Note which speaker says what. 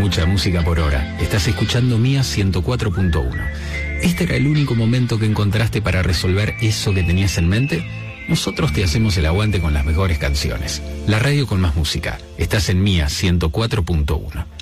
Speaker 1: mucha música por hora. Estás escuchando Mía 104.1. ¿Este era el único momento que encontraste para resolver eso que tenías en mente? Nosotros te hacemos el aguante con las mejores canciones. La radio con más música. Estás en Mía 104.1.